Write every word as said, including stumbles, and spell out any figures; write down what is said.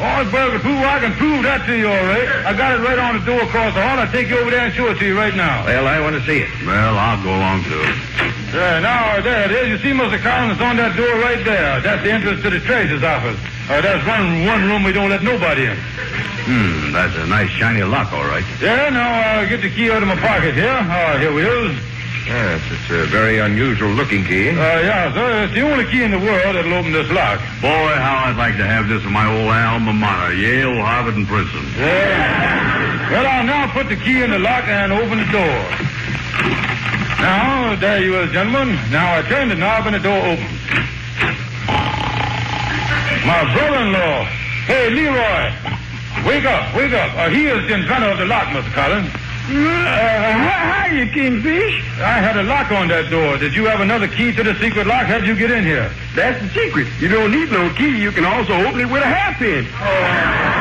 Oh, Burger Poo, I can prove that to you, all right. I got it right on the door across the hall. I'll take you over there and show it to you right now. Well, I want to see it. Well, I'll go along, too. There, now, there it is. You see, Mister Collins, it's on that door right there. That's the entrance to the treasurer's office. Uh, that's one, one room we don't let nobody in. Hmm, that's a nice shiny lock, all right. Yeah, now, I'll get the key out of my pocket here. Oh, here we is. Yes, it's a very unusual-looking key. Uh, yeah, sir. It's the only key in the world that'll open this lock. Boy, how I'd like to have this in my old alma mater, Yale, Harvard, and Princeton. Yeah. Well, I'll now put the key in the lock and open the door. Now, there you is, gentlemen. Now I turn the knob and the door opens. My brother-in-law. Hey, Leroy. Wake up, wake up. Uh, he is the inventor of the lock, Mister Collins. Uh, how you, Kingfish? I had a lock on that door. Did you have another key to the secret lock? How'd you get in here? That's the secret. You don't need no key. You can also open it with a hairpin. Oh.